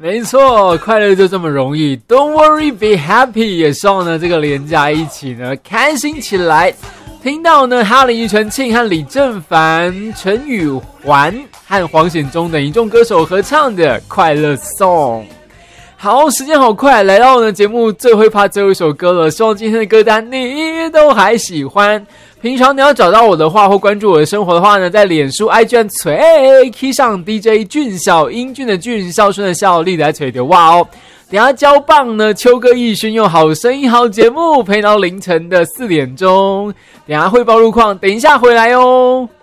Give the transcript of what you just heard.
没错，快乐就这么容易 ，Don't worry, be happy。也希望呢这个连假一起呢开心起来。听到呢哈林、庾澄庆和李正凡、陈宇环和黄显忠等一众歌手合唱的快乐 song。好，时间好快，来到呢节目最后一趴最后一首歌了，希望今天的歌单你都还喜欢。平常你要找到我的话或关注我的生活的话呢，在脸书 IG 和tweet key 上 DJ 俊小英俊的俊孝顺的孝利来tweet的哇哦。等一下交棒呢，秋歌奕迅用好声音好节目陪到凌晨的4点钟。等一下汇报路况，等一下回来哦。